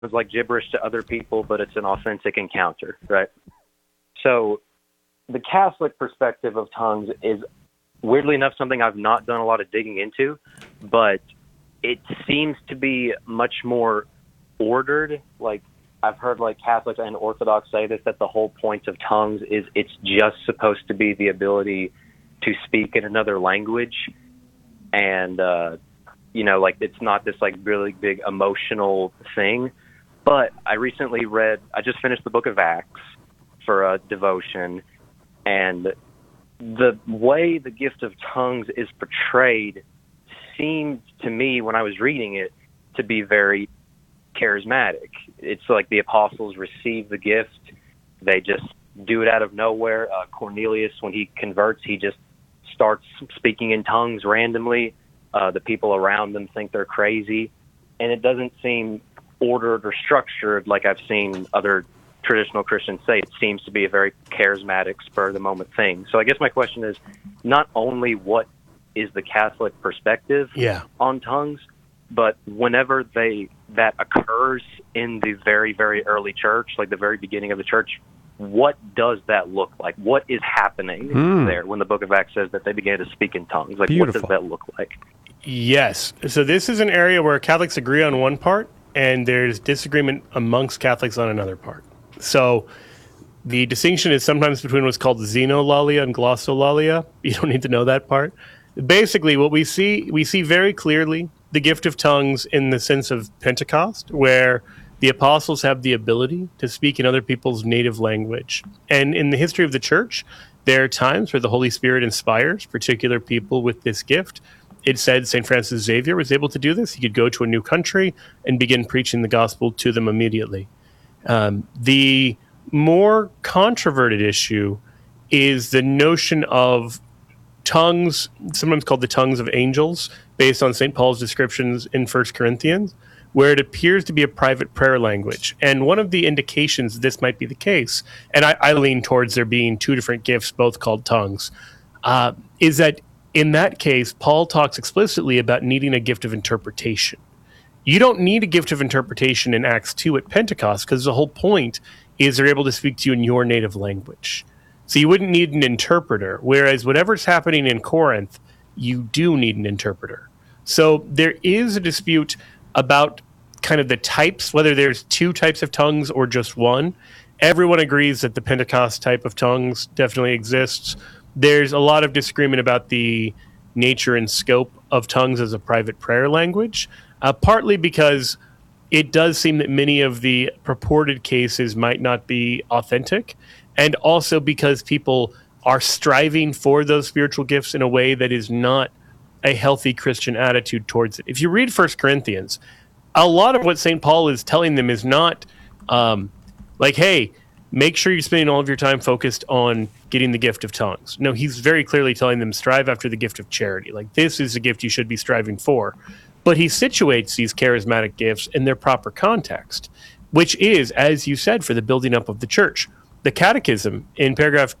like gibberish to other people, but it's an authentic encounter, right? So the Catholic perspective of tongues is, weirdly enough, something I've not done a lot of digging into, but it seems to be much more ordered. Like, I've heard like Catholics and Orthodox say this, that the whole point of tongues is it's just supposed to be the ability to speak in another language. And, like it's not this like really big emotional thing. But I just finished the book of Acts for a devotion, and the way the gift of tongues is portrayed seemed to me, when I was reading it, to be very charismatic. It's like the apostles receive the gift. They just do it out of nowhere. Cornelius, when he converts, he just starts speaking in tongues randomly. The people around them think they're crazy. And it doesn't seem ordered or structured like I've seen other traditional Christians say. It seems to be a very charismatic, spur-of-the-moment thing. So I guess my question is not only what is the Catholic perspective on tongues, but whenever that occurs in the very, very early church, like the very beginning of the church, what does that look like? What is happening there when the book of Acts says that they began to speak in tongues? Like, Beautiful. What does that look like? Yes. So this is an area where Catholics agree on one part, and there's disagreement amongst Catholics on another part. So the distinction is sometimes between what's called xenolalia and glossolalia. You don't need to know that part. Basically, what we see very clearly the gift of tongues in the sense of Pentecost, where the apostles have the ability to speak in other people's native language. And in the history of the church, there are times where the Holy Spirit inspires particular people with this gift. It said St. Francis Xavier was able to do this. He could go to a new country and begin preaching the gospel to them immediately. The more controverted issue is the notion of tongues, sometimes called the tongues of angels, based on St. Paul's descriptions in 1 Corinthians, where it appears to be a private prayer language. And one of the indications this might be the case, and I lean towards there being two different gifts, both called tongues, is that in that case, Paul talks explicitly about needing a gift of interpretation. You don't need a gift of interpretation in Acts 2 at Pentecost, because the whole point is they're able to speak to you in your native language. So you wouldn't need an interpreter, whereas whatever's happening in Corinth, you do need an interpreter. So there is a dispute about kind of the types, whether there's two types of tongues or just one. Everyone agrees that the Pentecost type of tongues definitely exists. There's a lot of disagreement about the nature and scope of tongues as a private prayer language, partly because it does seem that many of the purported cases might not be authentic, and also because people are striving for those spiritual gifts in a way that is not a healthy Christian attitude towards it. If you read 1 Corinthians, a lot of what St. Paul is telling them is not like, hey, make sure you're spending all of your time focused on getting the gift of tongues. No, he's very clearly telling them strive after the gift of charity. Like, this is a gift you should be striving for. But he situates these charismatic gifts in their proper context, which is, as you said, for the building up of the church. The Catechism in paragraph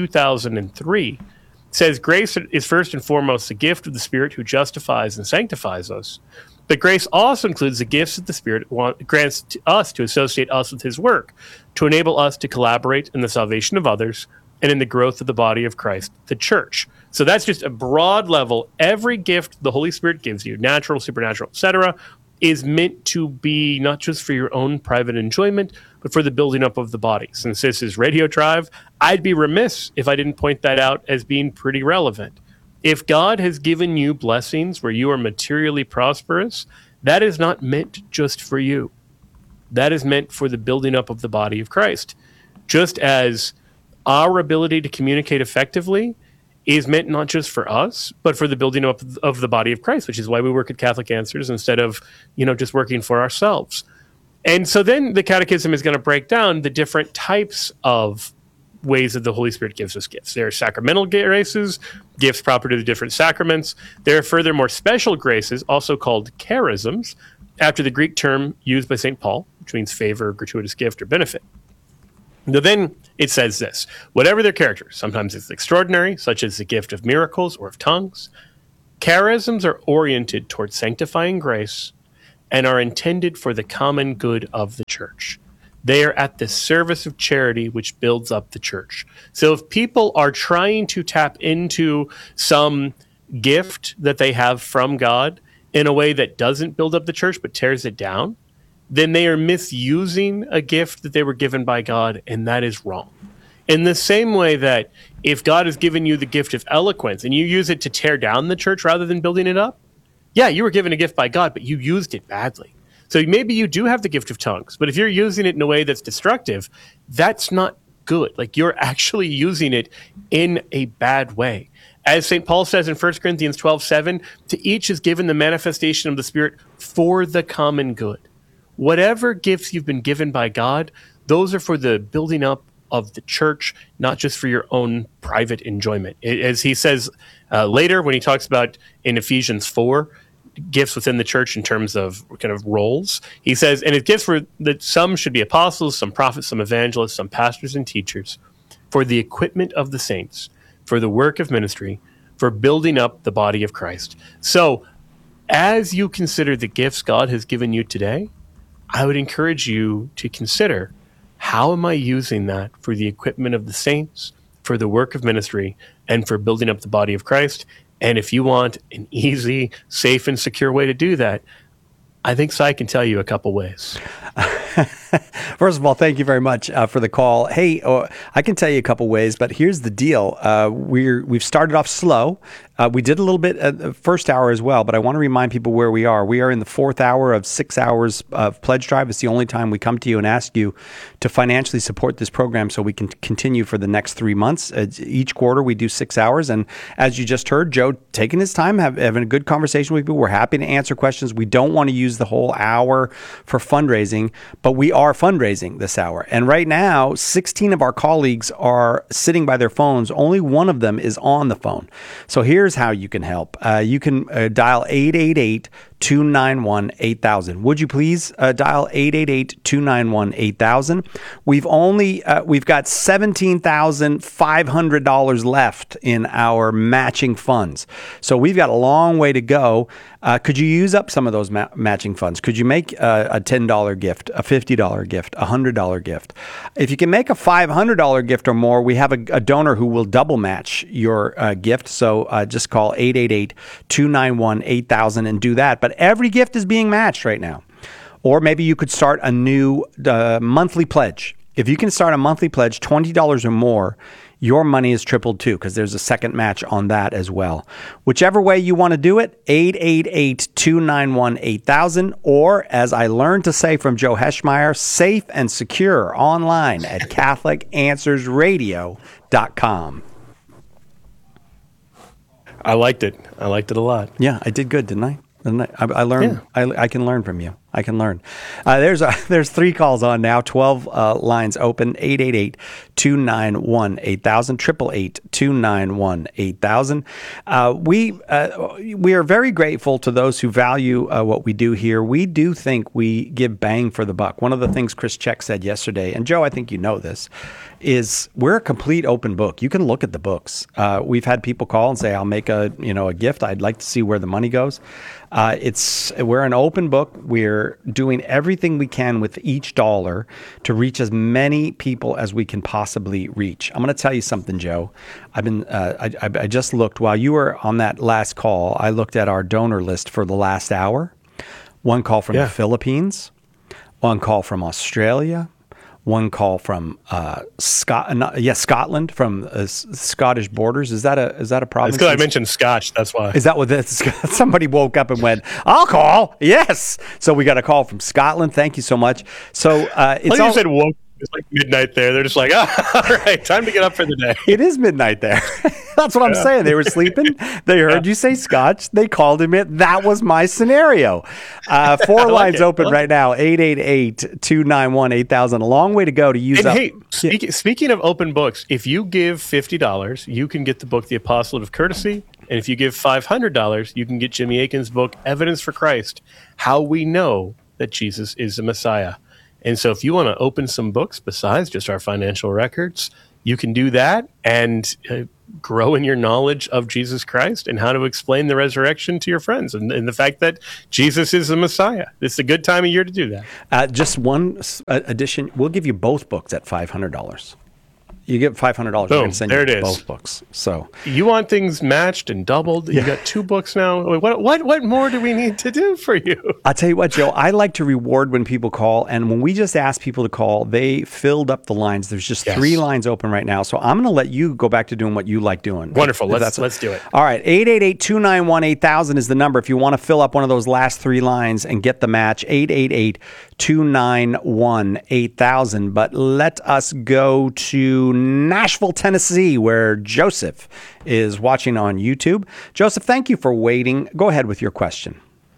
2003 says grace is first and foremost the gift of the Spirit who justifies and sanctifies us. But grace also includes the gifts that the Spirit grants to us to associate us with his work, to enable us to collaborate in the salvation of others and in the growth of the body of Christ, the church. So that's just a broad level. Every gift the Holy Spirit gives you, natural, supernatural, etc., is meant to be not just for your own private enjoyment, but for the building up of the body. Since this is Radio Drive, I'd be remiss if I didn't point that out as being pretty relevant. If God has given you blessings where you are materially prosperous, that is not meant just for you. That is meant for the building up of the body of Christ. Just as our ability to communicate effectively is meant not just for us, but for the building up of the body of Christ, which is why we work at Catholic Answers instead of, just working for ourselves. And so then the Catechism is going to break down the different types of ways that the Holy Spirit gives us gifts. There are sacramental graces, gifts proper to the different sacraments. There are furthermore special graces, also called charisms, after the Greek term used by St. Paul, which means favor, gratuitous gift, or benefit. Now then it says this: whatever their character, sometimes it's extraordinary, such as the gift of miracles or of tongues. Charisms are oriented towards sanctifying grace and are intended for the common good of the church. They are at the service of charity, which builds up the church. So if people are trying to tap into some gift that they have from God in a way that doesn't build up the church but tears it down, then they are misusing a gift that they were given by God, and that is wrong. In the same way that if God has given you the gift of eloquence and you use it to tear down the church rather than building it up, yeah, you were given a gift by God, but you used it badly. So maybe you do have the gift of tongues, but if you're using it in a way that's destructive, that's not good. Like, you're actually using it in a bad way. As St. Paul says in 1 Corinthians 12:7, to each is given the manifestation of the Spirit for the common good. Whatever gifts you've been given by God, those are for the building up of the church, not just for your own private enjoyment. As he says later when he talks about in Ephesians 4, gifts within the church in terms of kind of roles. He says, and his gifts were that some should be apostles, some prophets, some evangelists, some pastors and teachers, for the equipment of the saints, for the work of ministry, for building up the body of Christ. So as you consider the gifts God has given you today, I would encourage you to consider, how am I using that for the equipment of the saints, for the work of ministry, and for building up the body of Christ? And if you want an easy, safe, and secure way to do that, I think Cy can tell you a couple ways. First of all, thank you very much for the call. Hey, I can tell you a couple ways, but here's the deal. We've started off slow. We did a little bit at the first hour as well, but I want to remind people where we are. We are in the fourth hour of 6 hours of Pledge Drive. It's the only time we come to you and ask you to financially support this program so we can continue for the next 3 months. Each quarter, we do 6 hours. And as you just heard, Joe taking his time, having a good conversation with people. We're happy to answer questions. We don't want to use the whole hour for fundraising, but we are fundraising this hour. And right now, 16 of our colleagues are sitting by their phones. Only one of them is on the phone. So here's how you can help. You can dial 888-291-8000. Would you please dial 888-291-8000? We've got $17,500 left in our matching funds. So we've got a long way to go. Could you use up some of those matching funds? Could you make a $10 gift, a $50 gift, a $100 gift? If you can make a $500 gift or more, we have a donor who will double match your gift. So just call 888-291-8000 and do that. But every gift is being matched right now. Or maybe you could start a new monthly pledge. If you can start a monthly pledge, $20 or more, your money is tripled too, because there's a second match on that as well. Whichever way you want to do it, 888-291-8000, or as I learned to say from Joe Heschmeyer, safe and secure online at CatholicAnswersRadio.com. I liked it. I liked it a lot. Yeah, I did good, didn't I? I learned. Yeah. I can learn from you. I can learn. There's 3 calls on now. 12 lines open. 888-291-8000. 888-291-8000. We are very grateful to those who value what we do here. We do think we give bang for the buck. One of the things Chris Check said yesterday, and Joe, I think you know this, is we're a complete open book. You can look at the books. We've had people call and say, "I'll make a gift. I'd like to see where the money goes." We're an open book. We're doing everything we can with each dollar to reach as many people as we can possibly reach. I'm going to tell you something, Joe. I just looked while you were on that last call. I looked at our donor list for the last hour. One call from the Philippines, one call from Australia, one call from Scotland, from Scottish borders. Is that a problem? It's because I mentioned Scotch. That's why. Is that what somebody woke up and went, "I'll call"? Yes. So we got a call from Scotland. Thank you so much. So it's you said woke. It's like midnight there. They're just like, all right, time to get up for the day. It is midnight there. That's what I'm saying. They were sleeping. They heard you say Scotch. They called him it. That was my scenario. 4 lines open right now. 888-291-8000. A long way to go to use up. Hey, speaking of open books, if you give $50, you can get the book The Apostolate of Courtesy. And if you give $500, you can get Jimmy Akin's book, Evidence for Christ, How We Know That Jesus is the Messiah. And so if you want to open some books besides just our financial records, you can do that and grow in your knowledge of Jesus Christ and how to explain the resurrection to your friends and the fact that Jesus is the Messiah. It's a good time of year to do that. Just one addition. We'll give you both books at $500. You get $500. We're going to send you both books. So you want things matched and doubled. You got 2 books now. What more do we need to do for you? I'll tell you what, Joe. I like to reward when people call, and when we just asked people to call, they filled up the lines. There's just 3 lines open right now. So I'm going to let you go back to doing what you like doing. Wonderful. Let's do it. All right. 888-291-8000 is the number if you want to fill up one of those last 3 lines and get the match. 888-291-8000. But let us go to Nashville, Tennessee, where Joseph is watching on YouTube. Joseph, thank you for waiting. Go ahead with your question.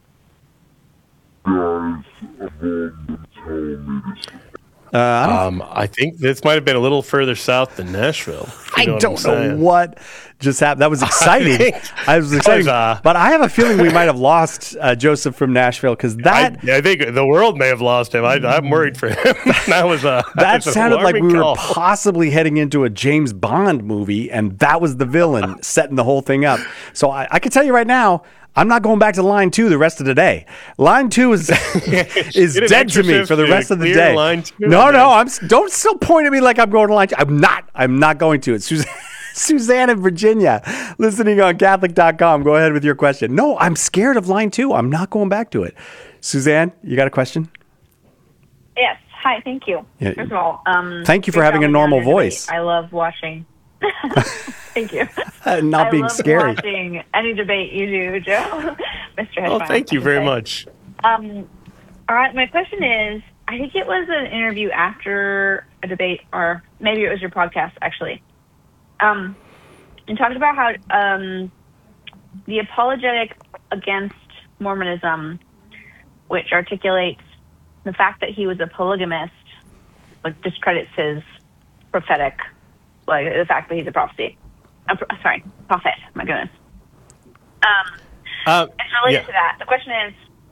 I think this might have been a little further south than Nashville. I don't know what just happened. That was exciting. I was excited, but I have a feeling we might have lost Joseph from Nashville because that. I think the world may have lost him. I'm worried for him. That sounded like we were possibly heading into a James Bond movie, and that was the villain setting the whole thing up. So I can tell you right now, I'm not going back to line 2 the rest of the day. Line 2 is dead to me for the rest of the day. Don't still point at me like I'm going to line 2. I'm not going to. It's Suzanne in Virginia, listening on Catholic.com. Go ahead with your question. No, I'm scared of line 2. I'm not going back to it. Suzanne, you got a question? Yes. Hi. Thank you. Yeah. First of all, thank you for having a normal voice. I love watching. Thank you. Not being scary. I love watching any debate you do, Joe. Mr. Hedgehog. Oh, thank you very much. All right, my question is, I think it was an interview after a debate, or maybe it was your podcast, actually. You talked about how the apologetic against Mormonism, which articulates the fact that he was a polygamist, like discredits his prophetic, like the fact that he's a prophet. My goodness. It's related to that. The question is,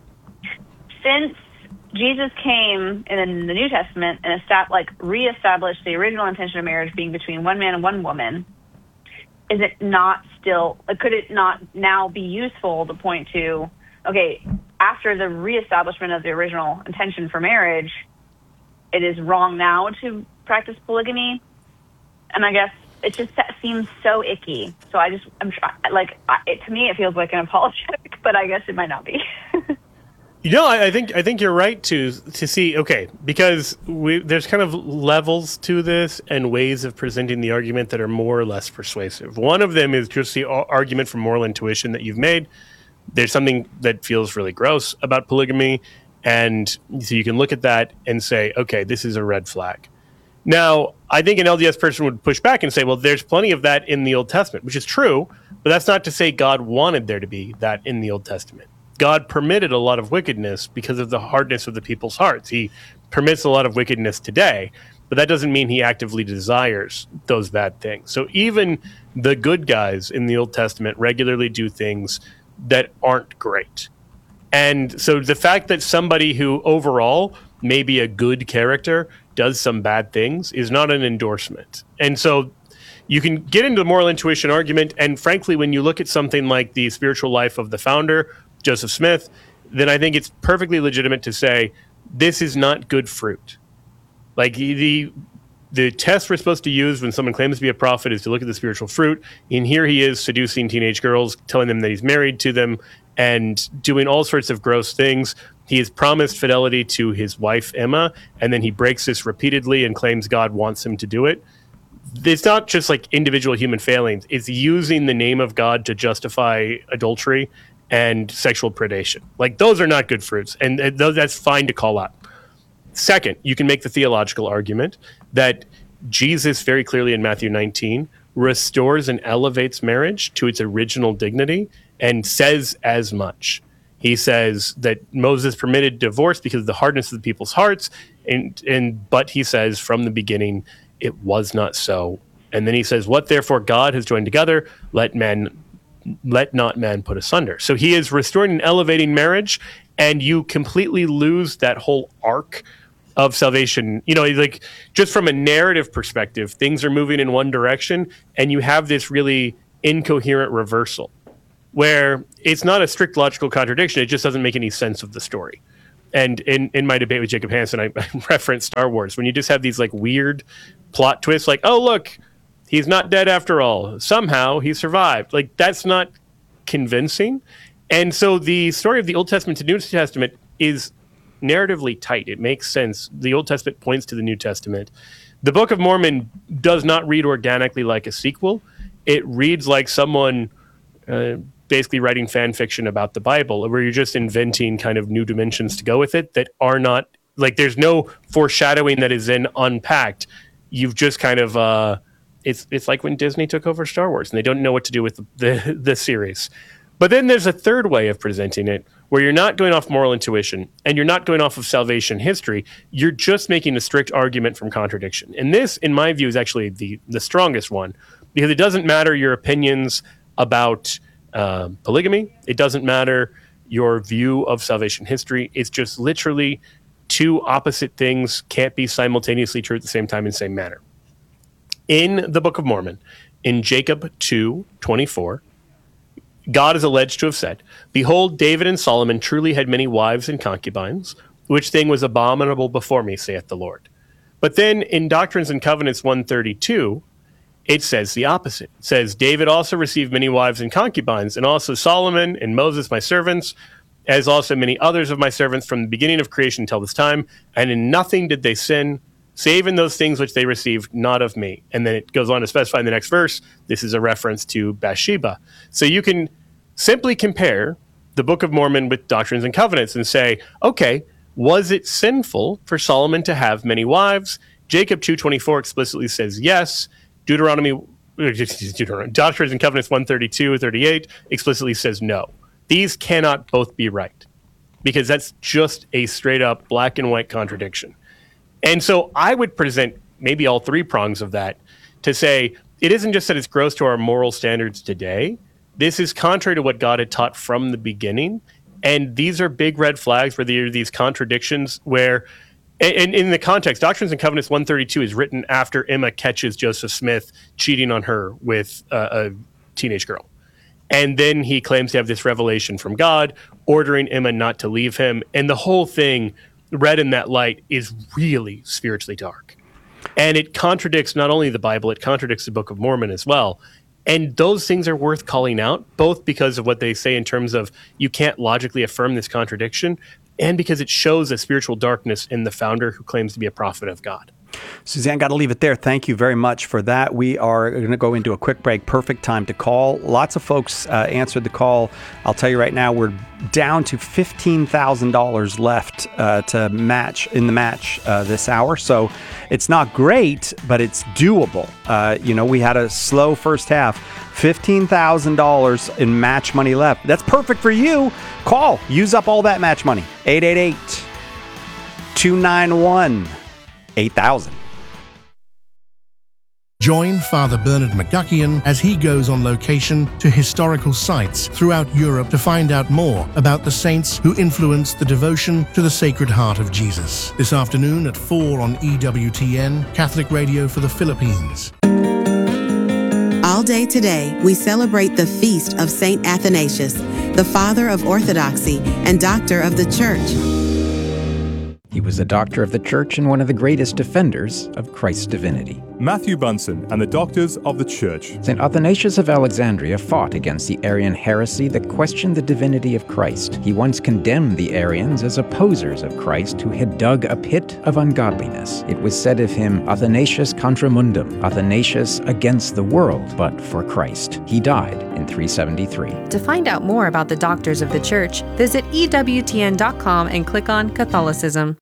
since Jesus came in the New Testament and reestablished the original intention of marriage being between one man and one woman, is it not still? Could it not now be useful to point to? Okay, after the reestablishment of the original intention for marriage, it is wrong now to practice polygamy. And I guess it just seems so icky. So to me, it feels like an apologetic, but I guess it might not be. I think you're right to see, okay, because there's kind of levels to this and ways of presenting the argument that are more or less persuasive. One of them is just the argument from moral intuition that you've made. There's something that feels really gross about polygamy, and so you can look at that and say, okay, this is a red flag. Now, I think an LDS person would push back and say, well, there's plenty of that in the Old Testament, which is true, but that's not to say God wanted there to be that in the Old Testament. God permitted a lot of wickedness because of the hardness of the people's hearts. He permits a lot of wickedness today, but that doesn't mean he actively desires those bad things. So even the good guys in the Old Testament regularly do things that aren't great. And so the fact that somebody who overall may be a good character does some bad things is not an endorsement. And so you can get into the moral intuition argument, and frankly, when you look at something like the spiritual life of the founder, Joseph Smith, then I think it's perfectly legitimate to say this is not good fruit. Like the test we're supposed to use when someone claims to be a prophet is to look at the spiritual fruit. And here he is seducing teenage girls, telling them that he's married to them, and doing all sorts of gross things. He has promised fidelity to his wife, Emma, and then he breaks this repeatedly and claims God wants him to do it. It's not just like individual human failings. It's using the name of God to justify adultery and sexual predation. Like, those are not good fruits, and that's fine to call out. Second, you can make the theological argument that Jesus very clearly in Matthew 19 restores and elevates marriage to its original dignity and says as much. He says that Moses permitted divorce because of the hardness of the people's hearts, but he says from the beginning it was not so. And then he says, what therefore God has joined together, let not man put asunder. So he is restoring and elevating marriage, and you completely lose that whole arc of salvation. Like just from a narrative perspective, things are moving in one direction, and you have this really incoherent reversal where it's not a strict logical contradiction. It just doesn't make any sense of the story. And in my debate with Jacob Hansen, I referenced Star Wars when you just have these like weird plot twists, like, oh, look, he's not dead after all. Somehow he survived. Like, that's not convincing. And so the story of the Old Testament to New Testament is narratively tight. It makes sense. The Old Testament points to the New Testament. The Book of Mormon does not read organically like a sequel. It reads like someone basically writing fan fiction about the Bible, where you're just inventing kind of new dimensions to go with it that are not, like, there's no foreshadowing that is then unpacked. You've just kind of, it's like when Disney took over Star Wars and they don't know what to do with the series. But then there's a third way of presenting it, where you're not going off moral intuition and you're not going off of salvation history. You're just making a strict argument from contradiction. And this, in my view, is actually the strongest one, because it doesn't matter your opinions about polygamy. It doesn't matter your view of salvation history. It's just literally two opposite things can't be simultaneously true at the same time in the same manner. In the Book of Mormon, in Jacob 2:24, God is alleged to have said, "Behold, David and Solomon truly had many wives and concubines, which thing was abominable before me, saith the Lord." But then in Doctrines and Covenants 132, it says the opposite. It says, "David also received many wives and concubines, and also Solomon and Moses my servants, as also many others of my servants from the beginning of creation until this time, and in nothing did they sin, save in those things which they received not of me." And then it goes on to specify in the next verse, this is a reference to Bathsheba. So you can simply compare the Book of Mormon with Doctrines and Covenants and say, okay, was it sinful for Solomon to have many wives? Jacob 2:24 explicitly says yes. Doctrines and Covenants 132-38 explicitly says no. These cannot both be right, because that's just a straight up black and white contradiction. And so I would present maybe all three prongs of that to say it isn't just that it's gross to our moral standards today. This is contrary to what God had taught from the beginning. And these are big red flags where there are these contradictions where, and in the context, Doctrines and Covenants 132 is written after Emma catches Joseph Smith cheating on her with a teenage girl. And then he claims to have this revelation from God, ordering Emma not to leave him. And the whole thing, read in that light, is really spiritually dark. And it contradicts not only the Bible, it contradicts the Book of Mormon as well. And those things are worth calling out, both because of what they say in terms of you can't logically affirm this contradiction, and because it shows a spiritual darkness in the founder who claims to be a prophet of God. Suzanne, got to leave it there. Thank you very much for that. We are going to go into a quick break. Perfect time to call. Lots of folks answered the call. I'll tell you right now, we're down to $15,000 left to match in the match this hour. So it's not great, but it's doable. We had a slow first half. $15,000 in match money left. That's perfect for you. Call. Use up all that match money. 888-291-8000. Join Father Bernard McGuckian as he goes on location to historical sites throughout Europe to find out more about the saints who influenced the devotion to the Sacred Heart of Jesus. This afternoon at 4 on EWTN, Catholic Radio for the Philippines. All day today, we celebrate the feast of Saint Athanasius, the father of Orthodoxy and doctor of the Church. He was a doctor of the Church and one of the greatest defenders of Christ's divinity. Matthew Bunson and the Doctors of the Church. St. Athanasius of Alexandria fought against the Arian heresy that questioned the divinity of Christ. He once condemned the Arians as opposers of Christ who had dug a pit of ungodliness. It was said of him, Athanasius contra mundum, Athanasius against the world, but for Christ. He died in 373. To find out more about the Doctors of the Church, visit EWTN.com and click on Catholicism.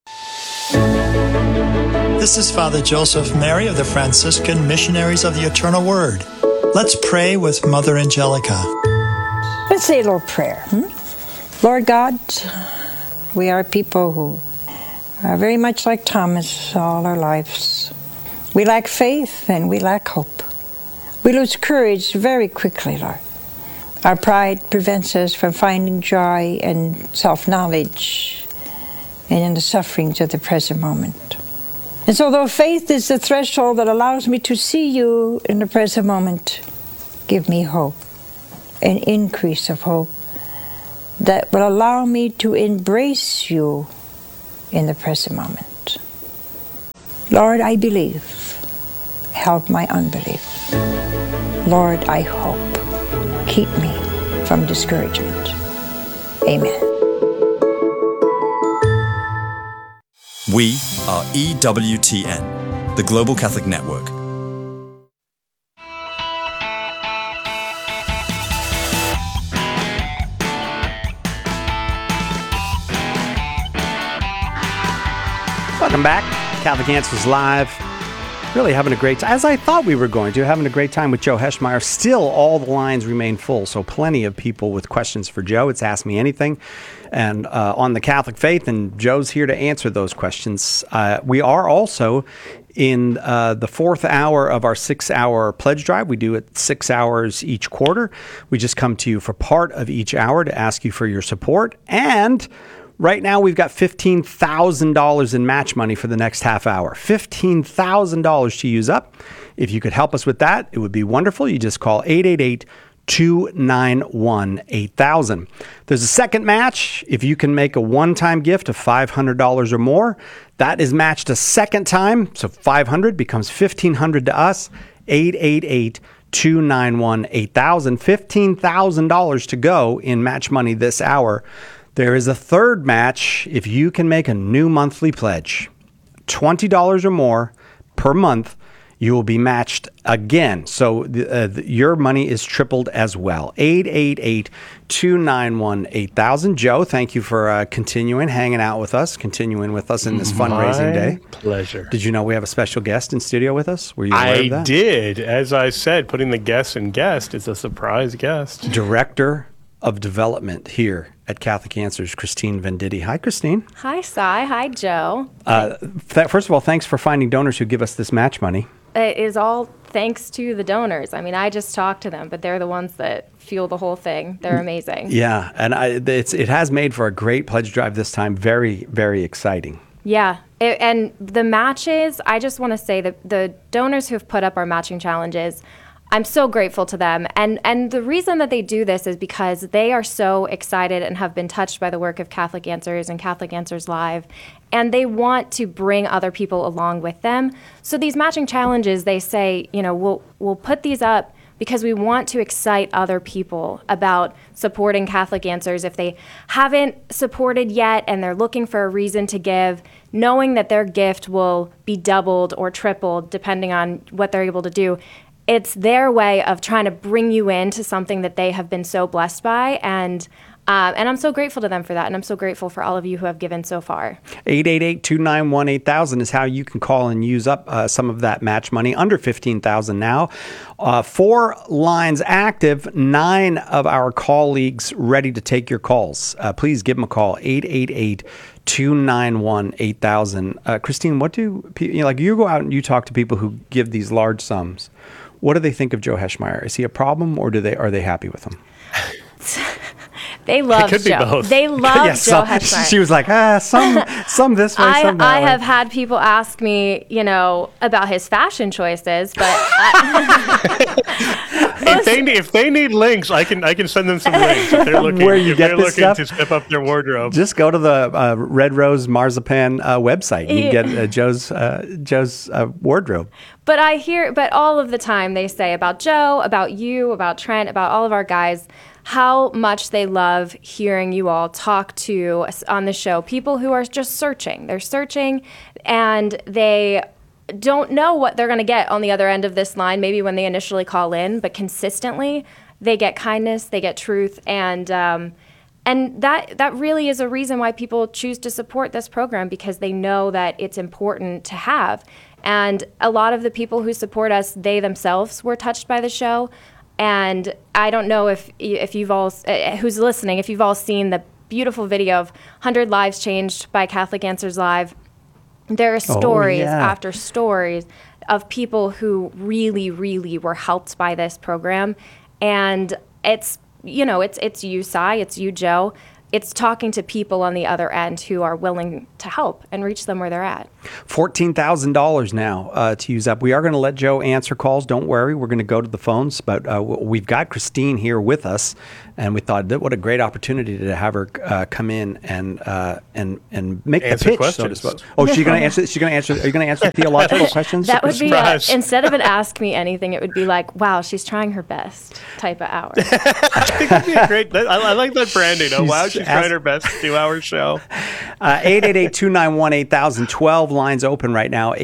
This is Father Joseph Mary of the Franciscan Missionaries of the Eternal Word. Let's pray with Mother Angelica. Let's say a little prayer. Lord God, we are people who are very much like Thomas all our lives. We lack faith and we lack hope. We lose courage very quickly, Lord. Our pride prevents us from finding joy and self-knowledge and in the sufferings of the present moment. And so though faith is the threshold that allows me to see you in the present moment, give me hope, an increase of hope that will allow me to embrace you in the present moment. Lord, I believe. Help my unbelief. Lord, I hope. Keep me from discouragement. Amen. We are EWTN, the Global Catholic Network. Welcome back. Catholic Answers Live. Really having a great time, as I thought we were going to, having a great time with Joe Heschmeyer. Still, all the lines remain full, so plenty of people with questions for Joe. It's Ask Me Anything and on the Catholic faith, and Joe's here to answer those questions. We are also in the fourth hour of our 6-hour pledge drive. We do it 6 hours each quarter. We just come to you for part of each hour to ask you for your support. And right now, we've got $15,000 in match money for the next half hour. $15,000 to use up. If you could help us with that, it would be wonderful. You just call 888-291-8000. There's a second match. If you can make a one-time gift of $500 or more, that is matched a second time. So $500 becomes $1,500 to us. 888-291-8000. $15,000 to go in match money this hour. There is a third match if you can make a new monthly pledge. $20 or more per month, you will be matched again. So your money is tripled as well. 888-291-8000. Joe, thank you for continuing hanging out with us, continuing with us in this fundraising day. Pleasure. Did you know we have a special guest in studio with us? Were you aware of that? I did. As I said, putting the guest in guest is a surprise guest. Director of Development here at Catholic Answers, Christine Venditti. Hi, Christine. Hi, Cy. Hi, Joe. First of all, thanks for finding donors who give us this match money. It is all thanks to the donors. I mean, I just talk to them, but they're the ones that fuel the whole thing. They're amazing. Yeah, and it has made for a great pledge drive this time. Very, very exciting. Yeah, and the matches, I just want to say that the donors who have put up our matching challenges, I'm so grateful to them. And the reason that they do this is because they are so excited and have been touched by the work of Catholic Answers and Catholic Answers Live. And they want to bring other people along with them. So these matching challenges, they say, we'll put these up because we want to excite other people about supporting Catholic Answers. If they haven't supported yet and they're looking for a reason to give, knowing that their gift will be doubled or tripled depending on what they're able to do. It's their way of trying to bring you into something that they have been so blessed by, and I'm so grateful to them for that, and I'm so grateful for all of you who have given so far. 888-291-8000 is how you can call and use up some of that match money, under $15,000 now. 4 lines active, 9 of our colleagues ready to take your calls. Please give them a call, 888-291-8000. Christine, what do people, you go out and you talk to people who give these large sums. What do they think of Joe Heschmeyer? Is he a problem, or are they happy with him? They love Joe. Be both. They love Joe Heschmeyer. She was like, some this way, some that way. I have had people ask me, about his fashion choices, but if they need links, I can send them some links. If they're looking, where you get this stuff, to step up their wardrobe, just go to the Red Rose Marzipan website. You can get Joe's wardrobe. But all of the time they say about Joe, about you, about Trent, about all of our guys, how much they love hearing you all talk to us on the show. People who are just searching. They're searching, and they don't know what they're going to get on the other end of this line, maybe when they initially call in, but consistently they get kindness, they get truth, and that really is a reason why people choose to support this program, because they know that it's important to have. And a lot of the people who support us, they themselves were touched by the show. And I don't know if you've all, who's listening, if you've all seen the beautiful video of 100 Lives Changed by Catholic Answers Live. There are stories after stories of people who really, really were helped by this program. And it's you, Cy, it's you, Joe. it's talking to people on the other end who are willing to help and reach them where they're at. $14,000 now to use up. We are going to let Joe answer calls. Don't worry. We're going to go to the phones, but we've got Christine here with us, and we thought that what a great opportunity to have her come in and make Answer the pitch, questions. so to speak. Oh, she's going to answer. She's going to answer. Are you going to answer theological questions? That would be instead of an ask me anything, it would be like, wow, she's trying her best type of hour. I think that'd be a great. I like that branding. Oh, wow, she's trying her best 2-hour show. 888-291-8000. 12 lines open right now.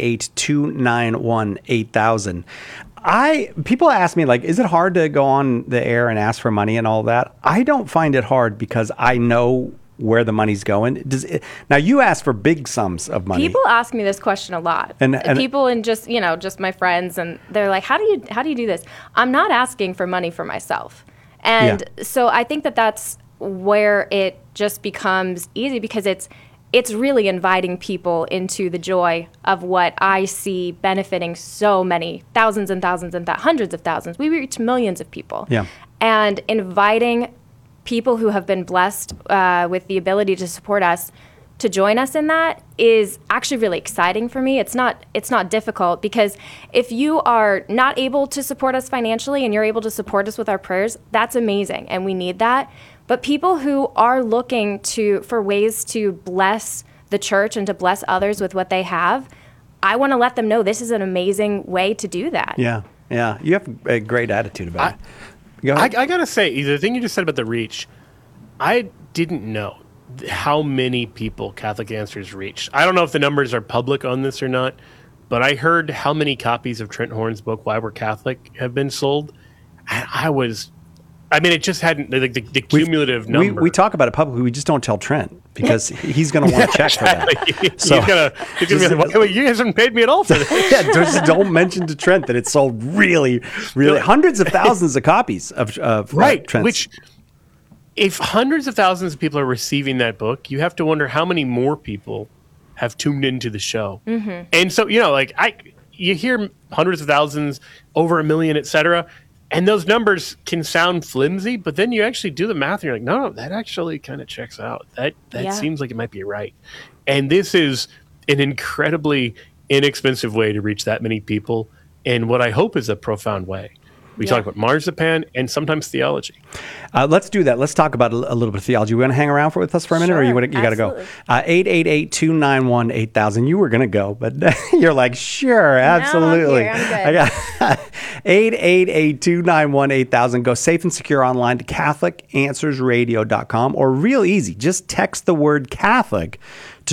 888-291-8000. People ask me, like, is it hard to go on the air and ask for money and all that? I don't find it hard because I know where the money's going. Now, you ask for big sums of money. People ask me this question a lot. And people and just my friends, and they're like, how do you do this? I'm not asking for money for myself. And so I think that that's where it just becomes easy, because it's really inviting people into the joy of what I see benefiting so many thousands and thousands and hundreds of thousands. We reach millions of people. Yeah. And inviting people who have been blessed with the ability to support us to join us in that is actually really exciting for me. It's not difficult, because if you are not able to support us financially and you're able to support us with our prayers, that's amazing, and we need that. But people who are looking for ways to bless the church and to bless others with what they have, I want to let them know this is an amazing way to do that. Yeah. You have a great attitude about it. Go I ahead. got to say, the thing you just said about the reach, I didn't know how many people Catholic Answers reached. I don't know if the numbers are public on this or not, but I heard how many copies of Trent Horn's book, Why We're Catholic, have been sold. And it just hadn't, the cumulative number. We talk about it publicly. We just don't tell Trent, because he's going to want to check for that. So, he's gonna be like, wait, you guys haven't paid me at all for this. just don't mention to Trent that it sold really, really hundreds of thousands of copies of Trent's. Which, if hundreds of thousands of people are receiving that book, you have to wonder how many more people have tuned into the show. Mm-hmm. And so, you hear hundreds of thousands, over 1 million, etc., and those numbers can sound flimsy, but then you actually do the math and you're like, no, that actually kind of checks out. That seems like it might be right. And this is an incredibly inexpensive way to reach that many people in what I hope is a profound way. We talk about marzipan and sometimes theology. Let's do that. Let's talk about a little bit of theology. You want to hang around with us for a minute, or you got to go? 888-291-8000. You were going to go, but you're like, sure, absolutely. No, I'm good. I got 888-291-8000. Go safe and secure online to CatholicAnswersRadio.com, or real easy. Just text the word Catholic to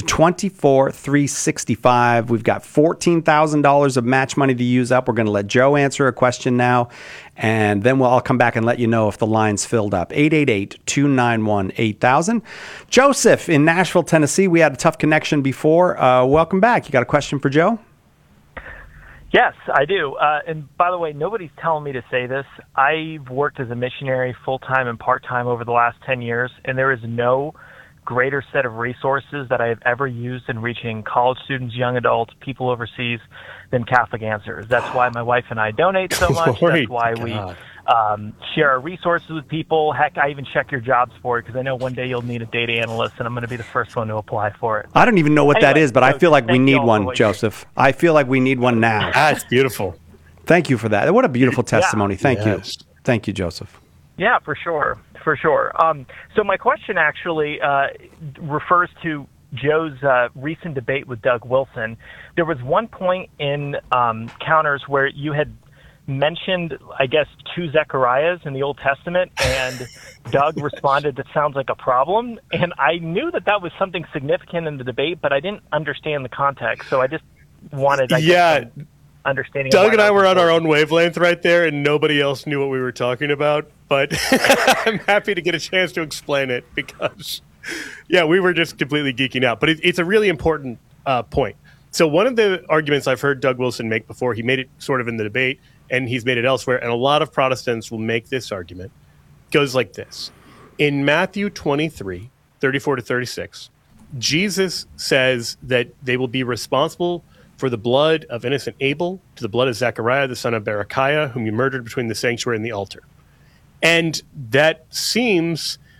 24365. We've got $14,000 of match money to use up. We're going to let Joe answer a question now, and then I'll come back and let you know if the line's filled up. 888-291-8000. Joseph in Nashville, Tennessee. We had a tough connection before. Welcome back. You got a question for Joe? Yes, I do. And by the way, nobody's telling me to say this. I've worked as a missionary full-time and part-time over the last 10 years, and there is no greater set of resources that I have ever used in reaching college students, young adults, people overseas than Catholic Answers. That's why my wife and I donate so much. That's why we share our resources with people. Heck, I even check your jobs for it, because I know one day you'll need a data analyst, and I'm going to be the first one to apply for it. I don't even know what that is, but I feel like we need one, Joseph. I feel like we need one now. That's beautiful. Thank you for that. What a beautiful testimony. Thank you. Thank you, Joseph. Yeah, for sure. So my question actually refers to Joe's recent debate with Doug Wilson. There was one point in Counters where you had mentioned, I guess, 2 Zechariahs in the Old Testament, and Doug responded, that sounds like a problem. And I knew that was something significant in the debate, but I didn't understand the context. So I just wanted understanding. Doug and I were on our own wavelength right there, and nobody else knew what we were talking about. But I'm happy to get a chance to explain it, because, we were just completely geeking out. But it's a really important point. So one of the arguments I've heard Doug Wilson make before, he made it sort of in the debate, and he's made it elsewhere, and a lot of Protestants will make this argument, goes like this. In Matthew 23, 34 to 36, Jesus says that they will be responsible for the blood of innocent Abel to the blood of Zechariah, the son of Berechiah, whom you murdered between the sanctuary and the altar. And that seems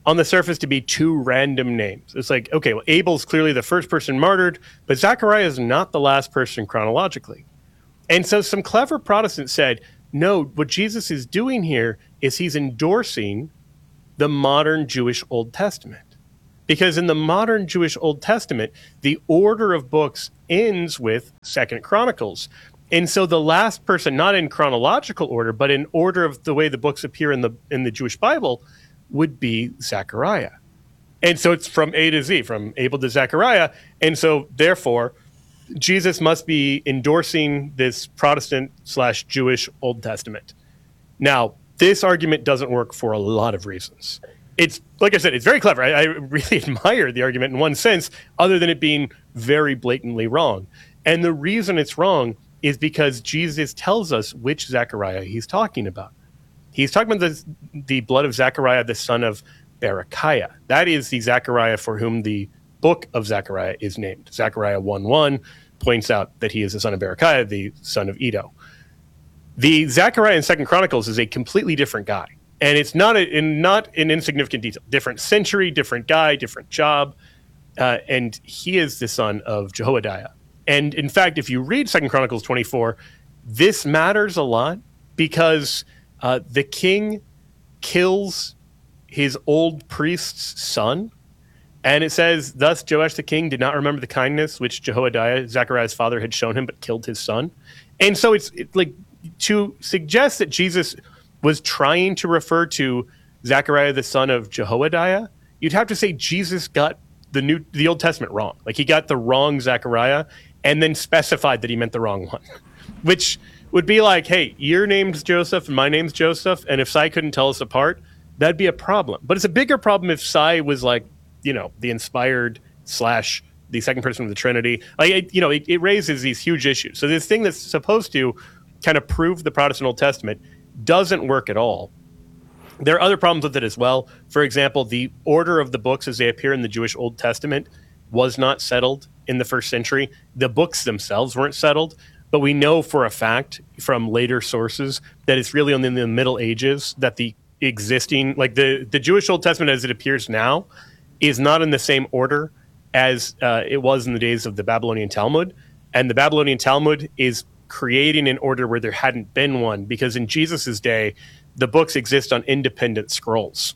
on the surface to be two random names. It's like, okay, well, Abel's clearly the first person martyred, but Zechariah is not the last person chronologically. And so some clever Protestants said, no, what Jesus is doing here is he's endorsing the modern Jewish Old Testament. Because in the modern Jewish Old Testament, the order of books ends with 2 Chronicles. And so the last person, not in chronological order, but in order of the way the books appear in the Jewish Bible, would be Zechariah. And so it's from A to Z, from Abel to Zechariah. And so therefore, Jesus must be endorsing this Protestant/Jewish Old Testament. Now, this argument doesn't work for a lot of reasons. It's, like I said, it's very clever. I really admire the argument in one sense, other than it being very blatantly wrong. And the reason it's wrong is because Jesus tells us which Zechariah he's talking about. He's talking about the blood of Zechariah, the son of Berechiah. That is the Zechariah for whom the book of Zechariah is named. Zechariah 1:1 points out that he is the son of Berechiah, the son of Iddo. The Zechariah in 2 Chronicles is a completely different guy. And it's not an insignificant detail. Different century, different guy, different job. And he is the son of Jehoiada. And in fact, if you read 2 Chronicles 24, this matters a lot because the king kills his old priest's son. And it says, thus Joash the king did not remember the kindness which Jehoiada, Zechariah's father, had shown him, but killed his son. And so it's like to suggest that Jesus was trying to refer to Zechariah, the son of Jehoiada, you'd have to say Jesus got the Old Testament wrong. Like he got the wrong Zechariah and then specified that he meant the wrong one, which would be like, hey, your name's Joseph and my name's Joseph, and if Sai couldn't tell us apart, that'd be a problem. But it's a bigger problem if Sai was like, the inspired / the second person of the Trinity. Like, it raises these huge issues. So this thing that's supposed to kind of prove the Protestant Old Testament doesn't work at all. There are other problems with it as well. For example, the order of the books as they appear in the Jewish Old Testament was not settled in the first century. The books themselves weren't settled, but we know for a fact from later sources that it's really only in the Middle Ages that the existing, like the Jewish Old Testament as it appears now, is not in the same order as it was in the days of the Babylonian Talmud. And the Babylonian Talmud is creating an order where there hadn't been one, because in Jesus's day, the books exist on independent scrolls.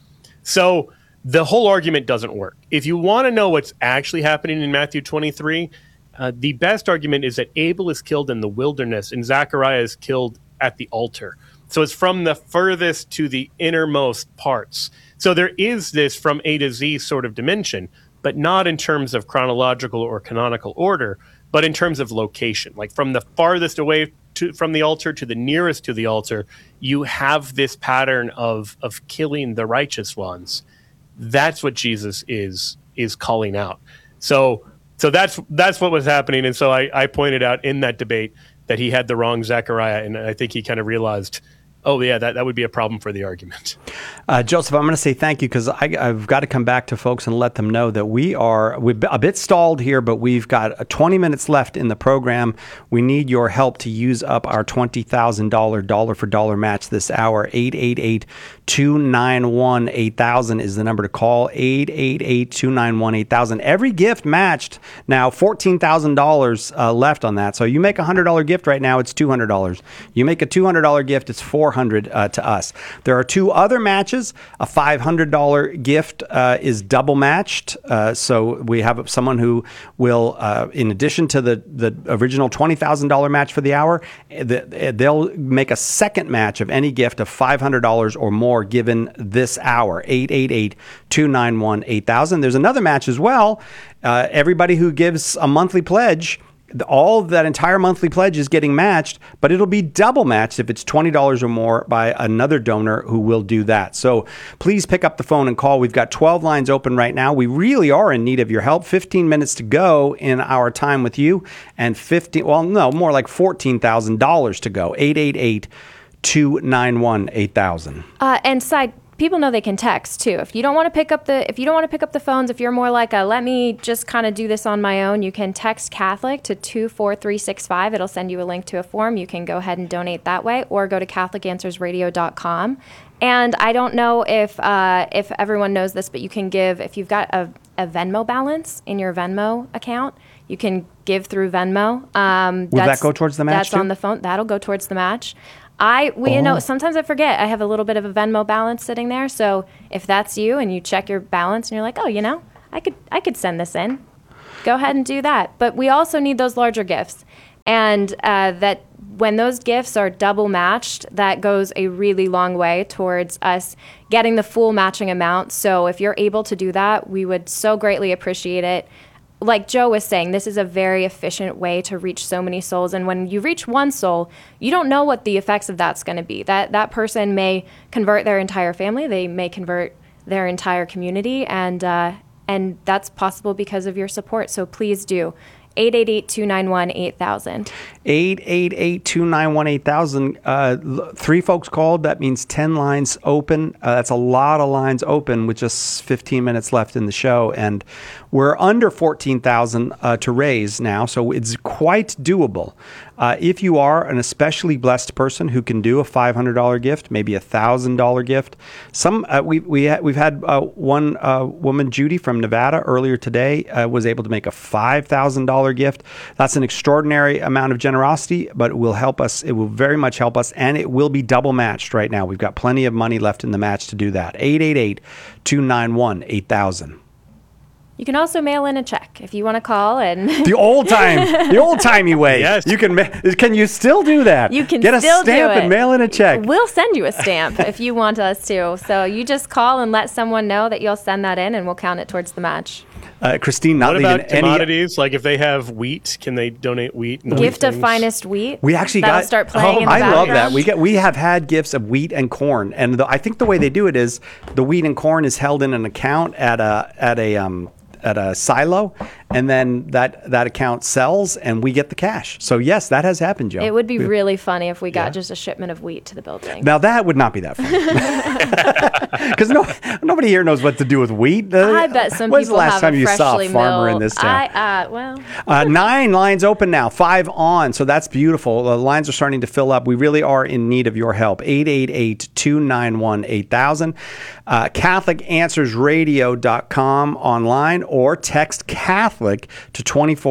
So the whole argument doesn't work. If you want to know what's actually happening in Matthew 23, the best argument is that Abel is killed in the wilderness and Zechariah is killed at the altar. So it's from the furthest to the innermost parts. So there is this from A to Z sort of dimension, but not in terms of chronological or canonical order, but in terms of location. Like from the farthest away from the altar to the nearest to the altar, you have this pattern of killing the righteous ones. That's what Jesus is calling out. So that's what was happening. And so I pointed out in that debate that he had the wrong Zechariah, and I think he kind of realized, oh, yeah, that would be a problem for the argument. Joseph, I'm going to say thank you because I've got to come back to folks and let them know that we're a bit stalled here, but we've got 20 minutes left in the program. We need your help to use up our $20,000 dollar for dollar match this hour. 888-291-8000 is the number to call. 888-291-8000. Every gift matched. Now, $14,000 left on that. So you make a $100 gift right now, it's $200. You make a $200 gift, it's $400 to us. There are two other matches. A $500 gift is double matched. So we have someone who will, in addition to the original $20,000 match for the hour, they'll make a second match of any gift of $500 or more given this hour. 888-291-8000. There's another match as well. Everybody who gives a monthly pledge, all of that entire monthly pledge is getting matched, but it'll be double matched if it's $20 or more by another donor who will do that. So please pick up the phone and call. We've got 12 lines open right now. We really are in need of your help. 15 minutes to go in our time with you, and more like $14,000 to go. 888-291-8000. And side, people know they can text too. If you don't want to pick up the phones, if you're more like let me just kind of do this on my own, you can text Catholic to 24365. It'll send you a link to a form. You can go ahead and donate that way, or go to CatholicAnswersRadio.com. And I don't know if everyone knows this, but you can give if you've got a Venmo balance in your Venmo account. You can give through Venmo. Will that go towards the match? That's too? on the phone. That'll go towards the match. You know, sometimes I forget. I have a little bit of a Venmo balance sitting there. So if that's you and you check your balance and you're like, oh, you know, I could send this in. Go ahead and do that. But we also need those larger gifts, and that when those gifts are double matched, that goes a really long way towards us getting the full matching amount. So if you're able to do that, we would so greatly appreciate it. Like Joe was saying, this is a very efficient way to reach so many souls. And when you reach one soul, you don't know what the effects of that's going to be. That person may convert their entire family. They may convert their entire community. And that's possible because of your support. So please do. 888-291-8000. 888-291-8000. 3 folks called. That means 10 lines open. That's a lot of lines open with just 15 minutes left in the show. And we're under 14,000 to raise now, so it's quite doable. If you are an especially blessed person who can do a $500 gift, maybe a $1,000 gift. We've had one woman, Judy from Nevada, earlier today was able to make a $5,000 gift. That's an extraordinary amount of generosity, but it will help us. It will very much help us, and it will be double matched right now. We've got plenty of money left in the match to do that. 888-291-8000. You can also mail in a check if you want to call and the old-timey way. Yes. Can you still do that? You can get still a stamp do it. and mail in a check. We'll send you a stamp if you want us to. So you just call and let someone know that you'll send that in, and we'll count it towards the match. Christine, not what leaving about commodities? Like if they have wheat, can they donate wheat? And Gift of finest wheat. We actually That'll start playing in the I love background. that. We have had gifts of wheat and corn, and I think the way they do it is the wheat and corn is held in an account at a silo, and then that account sells, and we get the cash. So yes, that has happened, Joe. It would be really funny if we got just a shipment of wheat to the building. Now that would not be that funny, because nobody here knows what to do with wheat. I bet some When's people the last have time a you saw a freshly farmer in milled. this town? 9 lines open now, 5 on, so that's beautiful. The lines are starting to fill up. We really are in need of your help. 888-291-8000. CatholicAnswersRadio.com online, or text Catholic to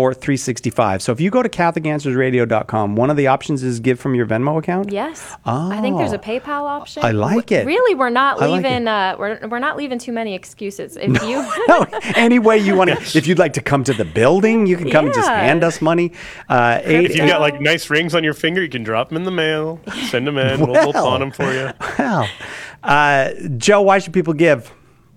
24365. So if you go to CatholicAnswersRadio.com, one of the options is give from your Venmo account? Yes. Oh. I think there's a PayPal option. I like it. Really, we're not I like leaving we're not leaving too many excuses. If you No, any way you want to. If you'd like to come to the building, you can come and just Yeah. hand us money. If you've got like nice rings on your finger, you can drop them in the mail, send them in, we'll pawn them for you. Well, Joe, why should people give?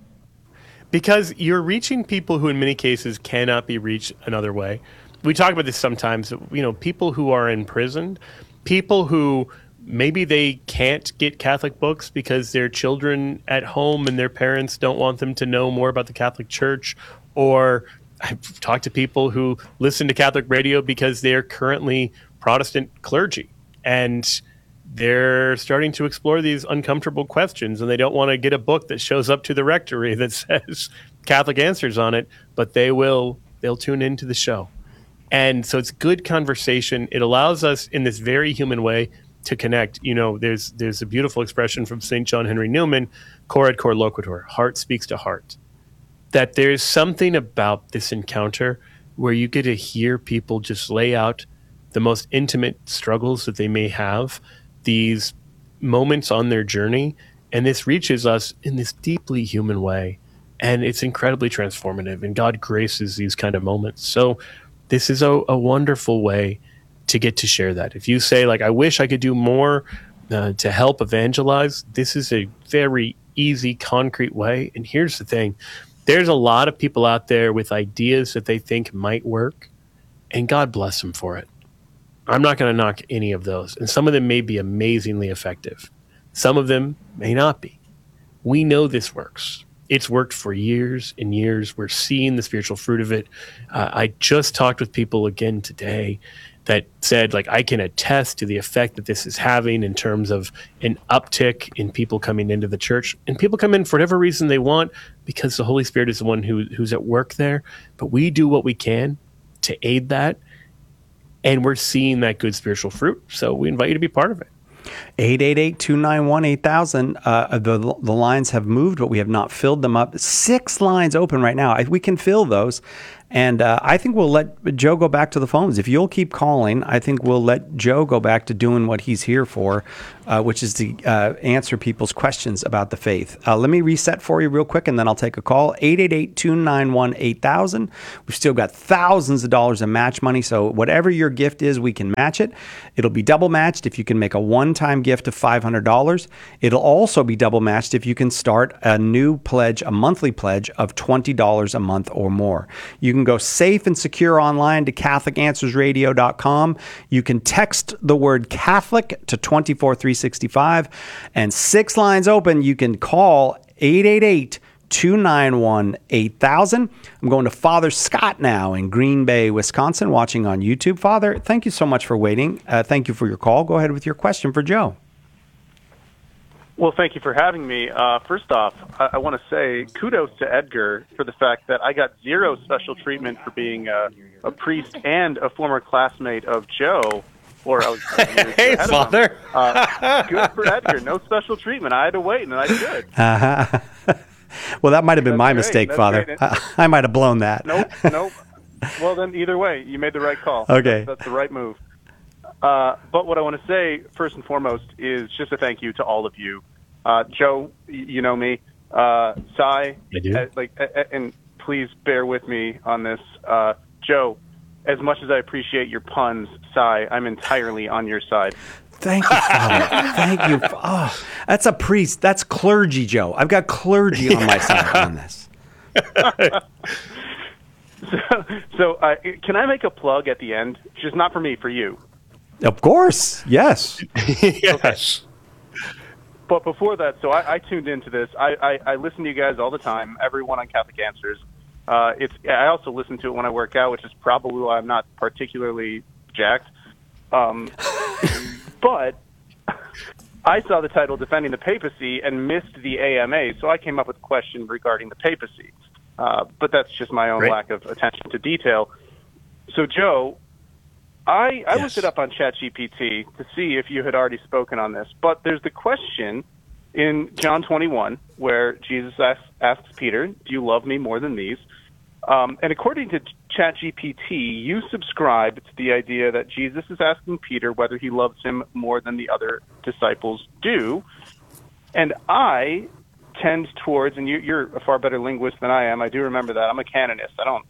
Because you're reaching people who in many cases cannot be reached another way. We talk about this sometimes, people who are in prison, people who maybe they can't get Catholic books because their children at home and their parents don't want them to know more about the Catholic Church, or I've talked to people who listen to Catholic radio because they're currently Protestant clergy, and they're starting to explore these uncomfortable questions, and they don't want to get a book that shows up to the rectory that says Catholic Answers on it, but they'll tune into the show. And so it's good conversation. It allows us in this very human way to connect. There's a beautiful expression from St. John Henry Newman, cor ad cor loquitur, heart speaks to heart. That there's something about this encounter where you get to hear people just lay out the most intimate struggles that they may have, these moments on their journey, and this reaches us in this deeply human way, and it's incredibly transformative, and God graces these kind of moments. So this is a wonderful way to get to share that. If you say, like, I wish I could do more to help evangelize, this is a very easy, concrete way. And here's the thing. There's a lot of people out there with ideas that they think might work, and God bless them for it. I'm not going to knock any of those. And some of them may be amazingly effective. Some of them may not be. We know this works. It's worked for years and years. We're seeing the spiritual fruit of it. I just talked with people again today that said, like, I can attest to the effect that this is having in terms of an uptick in people coming into the church. And people come in for whatever reason they want, because the Holy Spirit is the one who's at work there. But we do what we can to aid that. And we're seeing that good spiritual fruit. So we invite you to be part of it. 888-291-8000. The lines have moved, but we have not filled them up. 6 lines open right now. We can fill those. And I think we'll let Joe go back to the phones. If you'll keep calling, I think we'll let Joe go back to doing what he's here for, which is to answer people's questions about the faith. Let me reset for you real quick, and then I'll take a call. 888-291-8000. We've still got thousands of dollars in match money, so whatever your gift is, we can match it. It'll be double matched if you can make a one-time gift of $500. It'll also be double matched if you can start a new pledge, a monthly pledge of $20 a month or more. You can go safe and secure online to CatholicAnswersRadio.com. You can text the word Catholic to 24365, and 6 lines open. You can call 888-291-8000. I'm going to Father Scott now in Green Bay, Wisconsin, watching on YouTube. Father, thank you so much for waiting. Thank you for your call. Go ahead with your question for Joe. Well, thank you for having me. First off, I want to say kudos to Edgar for the fact that I got 0 special treatment for being a priest and a former classmate of Joe. Or I was hey, Father. Good for Edgar. No special treatment. I had to wait, and I did. Well, that might have been my great. mistake, That's Father. Great. I might have blown that. Nope. Well, then either way, you made the right call. Okay. That's the right move. But what I want to say, first and foremost, is just a thank you to all of you. Joe, you know me. Cy, I do. And please bear with me on this. Joe, as much as I appreciate your puns, Cy, I'm entirely on your side. Thank you, Father. Thank you. Oh, that's a priest. That's clergy, Joe. I've got clergy on my side on this. So, can I make a plug at the end? Just not for me, for you. Of course. Yes. Yes. Okay. But before that, so I tuned into this. I listen to you guys all the time, everyone on Catholic Answers. I also listen to it when I work out, which is probably why I'm not particularly jacked. But I saw the title Defending the Papacy and missed the AMA, so I came up with a question regarding the papacy. But that's just my own lack of attention to detail. So, Joe, I looked it up on ChatGPT to see if you had already spoken on this, but there's the question in John 21 where Jesus asks Peter, "Do you love me more than these?" And according to ChatGPT, you subscribe to the idea that Jesus is asking Peter whether he loves him more than the other disciples do. And I tend towards, and you're a far better linguist than I am. I do remember that. I'm a canonist. I don't,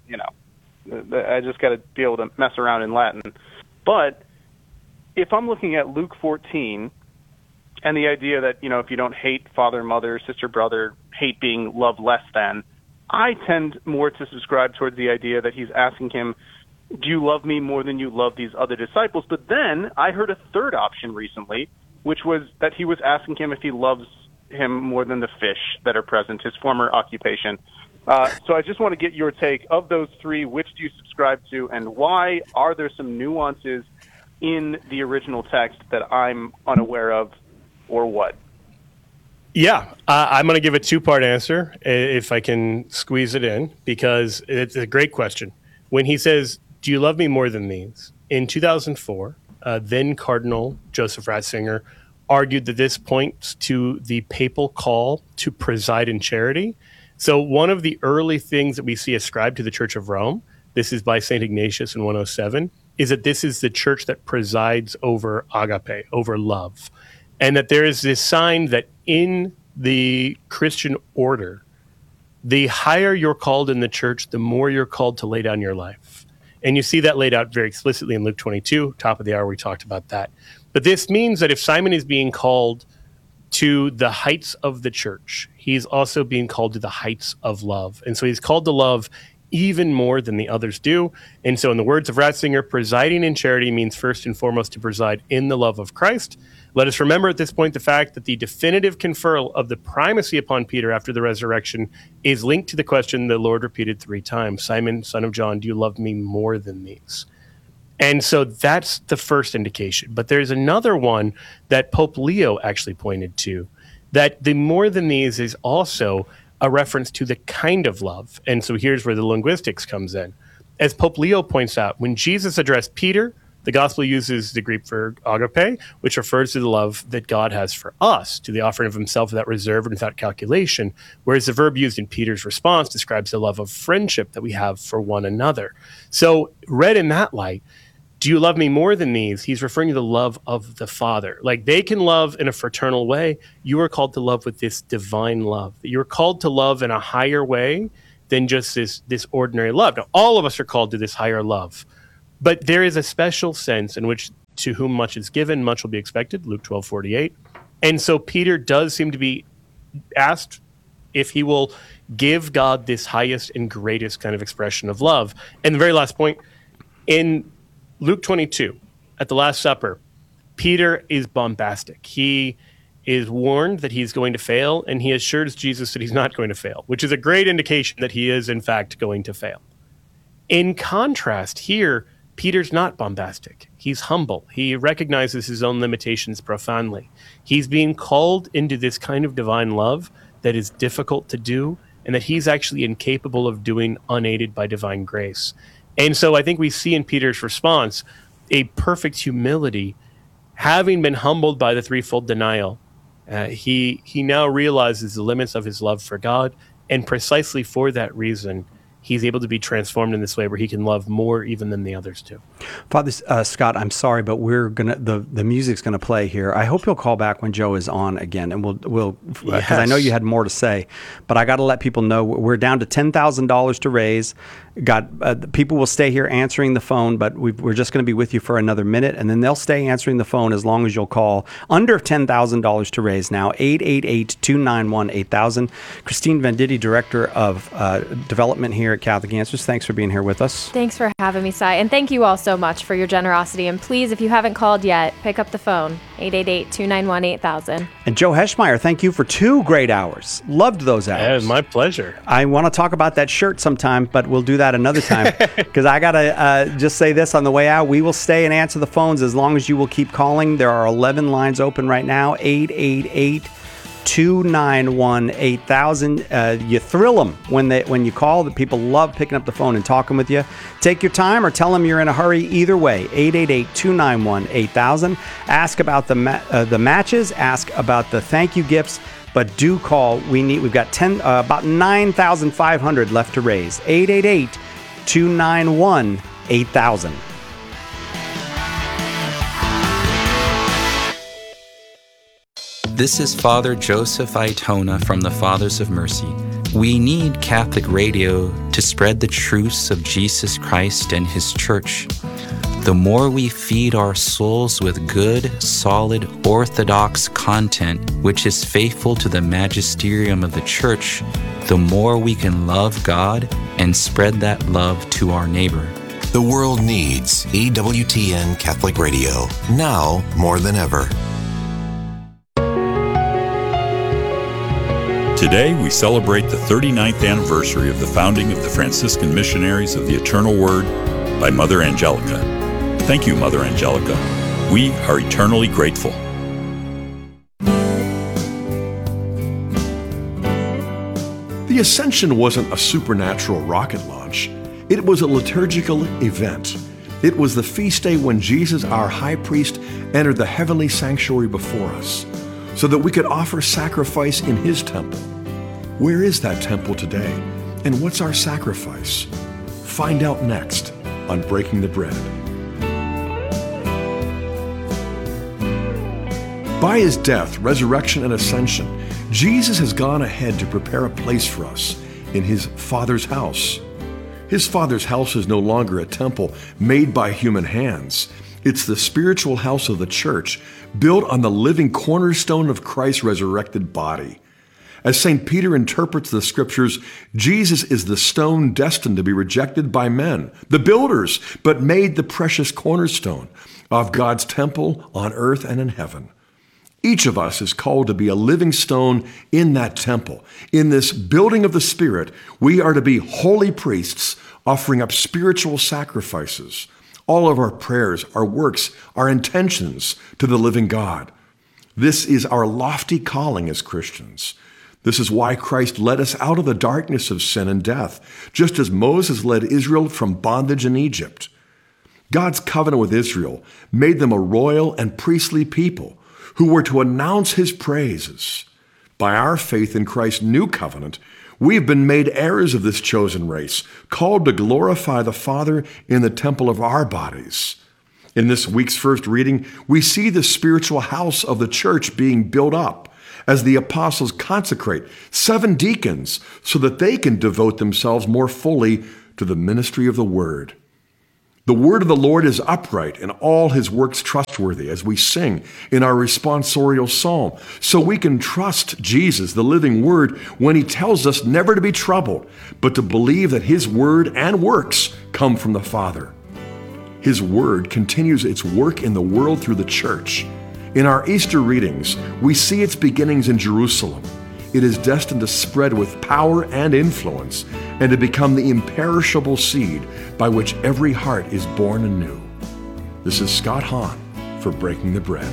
I just got to be able to mess around in Latin. But if I'm looking at Luke 14 and the idea that, if you don't hate father, mother, sister, brother, hate being loved less than, I tend more to subscribe towards the idea that he's asking him, do you love me more than you love these other disciples? But then I heard a third option recently, which was that he was asking him if he loves him more than the fish that are present, his former occupation. So I just want to get your take. Of those 3, which do you subscribe to, and why? Are there some nuances in the original text that I'm unaware of, or what? Yeah, I'm going to give a 2-part answer if I can squeeze it in, because it's a great question. When he says, do you love me more than these? In 2004, then Cardinal Joseph Ratzinger argued that this points to the papal call to preside in charity. So one of the early things that we see ascribed to the Church of Rome, this is by St. Ignatius in 107, is that this is the church that presides over agape, over love. And that there is this sign that in the Christian order, the higher you're called in the church, the more you're called to lay down your life. And you see that laid out very explicitly in Luke 22, top of the hour, we talked about that. But this means that if Simon is being called to the heights of the church, he's also being called to the heights of love. And so he's called to love even more than the others do. And so in the words of Ratzinger, presiding in charity means first and foremost to preside in the love of Christ. Let us remember at this point the fact that the definitive conferral of the primacy upon Peter after the resurrection is linked to the question the Lord repeated 3 times, Simon, son of John, do you love me more than these? And so that's the first indication. But there's another one that Pope Leo actually pointed to, that the more than these is also a reference to the kind of love. And so here's where the linguistics comes in. As Pope Leo points out, when Jesus addressed Peter, the gospel uses the Greek for agape, which refers to the love that God has for us, to the offering of himself without reserve and without calculation, whereas the verb used in Peter's response describes the love of friendship that we have for one another. So read in that light, do you love me more than these? He's referring to the love of the Father. Like they can love in a fraternal way. You are called to love with this divine love. You're called to love in a higher way than just this ordinary love. Now, all of us are called to this higher love. But there is a special sense in which to whom much is given, much will be expected, Luke 12:48. And so Peter does seem to be asked if he will give God this highest and greatest kind of expression of love. And the very last point, in Luke 22, at the Last Supper, Peter is bombastic. He is warned that he's going to fail, and he assures Jesus that he's not going to fail, which is a great indication that he is, in fact, going to fail. In contrast, here, Peter's not bombastic. He's humble. He recognizes his own limitations profoundly. He's being called into this kind of divine love that is difficult to do, and that he's actually incapable of doing unaided by divine grace. And so I think we see in Peter's response a perfect humility. Having been humbled by the threefold denial, he now realizes the limits of his love for God, and precisely for that reason, he's able to be transformed in this way where he can love more even than the others do. Father Scott, I'm sorry, but we're gonna the music's gonna play here. I hope you'll call back when Joe is on again, and we'll because I know you had more to say, but I got to let people know we're down to $10,000 to raise. People will stay here answering the phone, but we're just going to be with you for another minute, and then they'll stay answering the phone as long as you'll call. Under $10,000 to raise now, 888-291-8000. Christine Venditti, Director of Development here at Catholic Answers. Thanks for being here with us. Thanks for having me, Cy. And thank you all so much for your generosity. And please, if you haven't called yet, pick up the phone, 888-291-8000. And Joe Heschmeyer, thank you for 2 great hours. Loved those hours. Yeah, it was my pleasure. I want to talk about that shirt sometime, but we'll do that another time, because I got to just say this on the way out. We will stay and answer the phones as long as you will keep calling. There are 11 lines open right now, 888-291-8000. You thrill them when you call. The people love picking up the phone and talking with you. Take your time or tell them you're in a hurry. Either way, 888-291-8000. Ask about the matches. Ask about the thank you gifts. But do call. We've got about 9,500 left to raise. 888-291-8000. This is Father Joseph Aitona from the Fathers of Mercy. We need Catholic radio to spread the truths of Jesus Christ and His Church. The more we feed our souls with good, solid, orthodox content, which is faithful to the magisterium of the Church, the more we can love God and spread that love to our neighbor. The world needs EWTN Catholic Radio, now more than ever. Today, we celebrate the 39th anniversary of the founding of the Franciscan Missionaries of the Eternal Word by Mother Angelica. Thank you, Mother Angelica. We are eternally grateful. The Ascension wasn't a supernatural rocket launch. It was a liturgical event. It was the feast day when Jesus, our high priest, entered the heavenly sanctuary before us, so that we could offer sacrifice in His temple. Where is that temple today? And what's our sacrifice? Find out next on Breaking the Bread. By His death, resurrection, and ascension, Jesus has gone ahead to prepare a place for us in His Father's house. His Father's house is no longer a temple made by human hands. It's the spiritual house of the Church, built on the living cornerstone of Christ's resurrected body. As St. Peter interprets the scriptures, Jesus is the stone destined to be rejected by men, the builders, but made the precious cornerstone of God's temple on earth and in heaven. Each of us is called to be a living stone in that temple. In this building of the Spirit, we are to be holy priests offering up spiritual sacrifices. All of our prayers, our works, our intentions to the living God. This is our lofty calling as Christians. This is why Christ led us out of the darkness of sin and death, just as Moses led Israel from bondage in Egypt. God's covenant with Israel made them a royal and priestly people who were to announce his praises. By our faith in Christ's new covenant, we have been made heirs of this chosen race, called to glorify the Father in the temple of our bodies. In this week's first reading, we see the spiritual house of the church being built up as the apostles consecrate 7 deacons so that they can devote themselves more fully to the ministry of the word. The word of the Lord is upright and all his works trustworthy, as we sing in our responsorial psalm. So we can trust Jesus, the living word, when he tells us never to be troubled, but to believe that his word and works come from the Father. His word continues its work in the world through the church. In our Easter readings, we see its beginnings in Jerusalem. It is destined to spread with power and influence and to become the imperishable seed by which every heart is born anew. This is Scott Hahn for Breaking the Bread.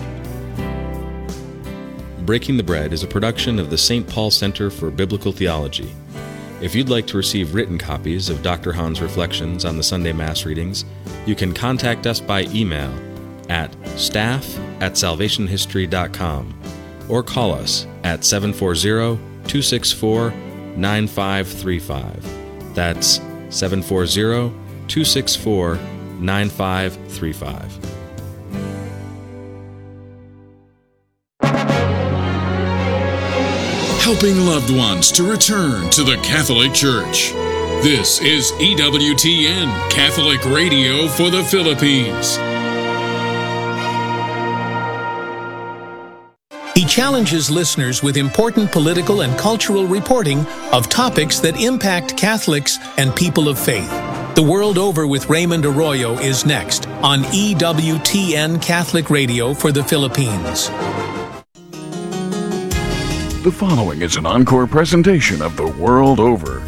Breaking the Bread is a production of the St. Paul Center for Biblical Theology. If you'd like to receive written copies of Dr. Hahn's reflections on the Sunday Mass readings, you can contact us by email at staff@salvationhistory.com or call us at 740-264-9535. That's 740-264-9535. Helping loved ones to return to the Catholic Church. This is EWTN Catholic Radio for the Philippines. He challenges listeners with important political and cultural reporting of topics that impact Catholics and people of faith. The World Over with Raymond Arroyo is next on EWTN Catholic Radio for the Philippines. The following is an encore presentation of The World Over.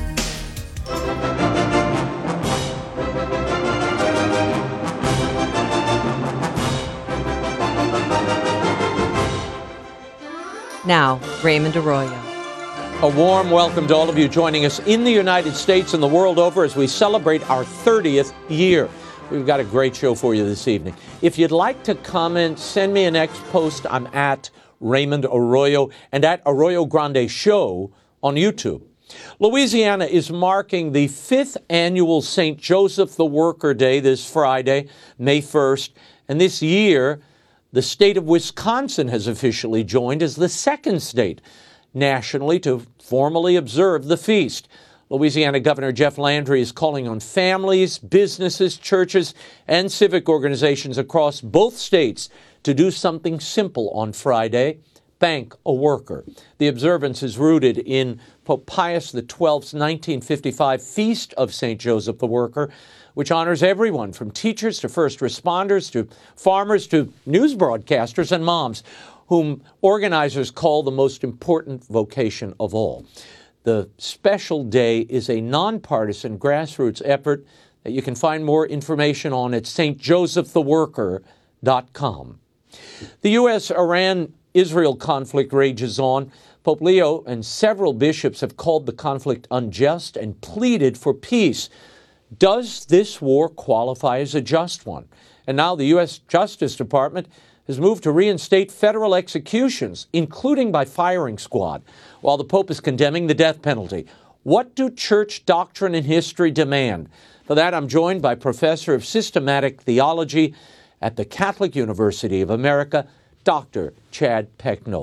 Now, Raymond Arroyo. A warm welcome to all of you joining us in the United States and the world over as we celebrate our 30th year. We've got a great show for you this evening. If you'd like to comment, send me an X post. I'm at Raymond Arroyo and at Arroyo Grande Show on YouTube. Louisiana is marking the 5th annual St. Joseph the Worker Day this Friday, May 1st. And this year, the state of Wisconsin has officially joined as the second state nationally to formally observe the feast. Louisiana Governor Jeff Landry is calling on families, businesses, churches, and civic organizations across both states to do something simple on Friday: thank a worker. The observance is rooted in Pope Pius XII's 1955 Feast of St. Joseph the Worker, which honors everyone from teachers to first responders to farmers to news broadcasters and moms, whom organizers call the most important vocation of all. The special day is a nonpartisan grassroots effort that you can find more information on at stjosephtheworker.com. The U.S.-Iran-Israel conflict rages on. Pope Leo and several bishops have called the conflict unjust and pleaded for peace. Does this war qualify as a just one? And now the U.S. Justice Department has moved to reinstate federal executions, including by firing squad, while the Pope is condemning the death penalty. What do church doctrine and history demand? For that, I'm joined by Professor of Systematic Theology at the Catholic University of America, Dr. Chad Pecknold.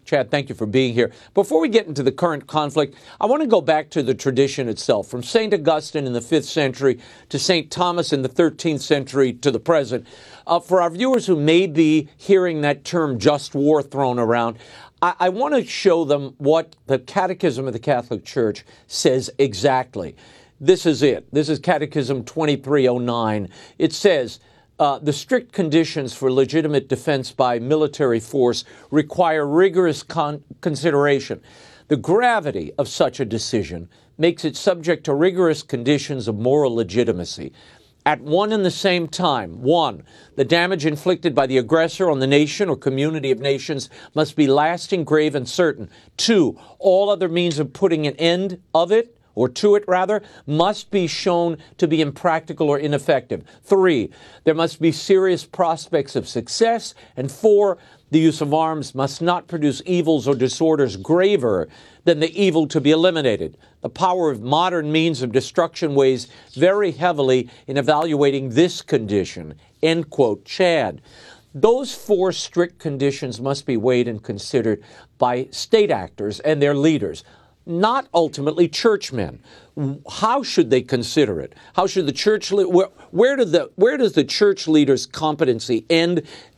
Chad, thank you for being here. Before we get into the current conflict, I want to go back to the tradition itself, from St. Augustine in the 5th century to St. Thomas in the 13th century to the present. For our viewers who may be hearing that term just war thrown around, I want to show them what the Catechism of the Catholic Church says exactly. This is it. This is Catechism 2309. It says, the strict conditions for legitimate defense by military force require rigorous consideration. The gravity of such a decision makes it subject to rigorous conditions of moral legitimacy. At one and the same time, 1, the damage inflicted by the aggressor on the nation or community of nations must be lasting, grave, and certain. 2, all other means of putting an end of it, or to it rather, must be shown to be impractical or ineffective. 3, there must be serious prospects of success. And 4, the use of arms must not produce evils or disorders graver than the evil to be eliminated. The power of modern means of destruction weighs very heavily in evaluating this condition. End quote. Chad. Those 4 strict conditions must be weighed and considered by state actors and their leaders, not ultimately churchmen. How should they consider it? How should the church? Where does the church leader's competency end,